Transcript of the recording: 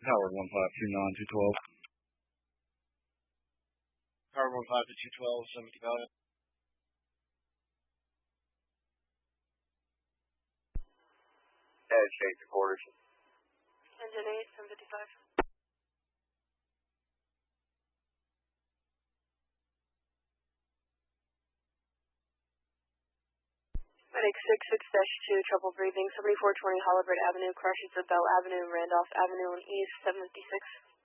Howard 1529212. Howard 15212, 70 Valiant. Edge 8 quarters. Engine 8, 755. Medic 66-2, trouble breathing, 7420 Hollywood Avenue, crashes at Bell Avenue, Randolph Avenue, and East 756.